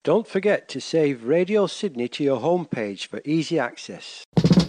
Don't forget to save Radio Sydney to your homepage for easy access.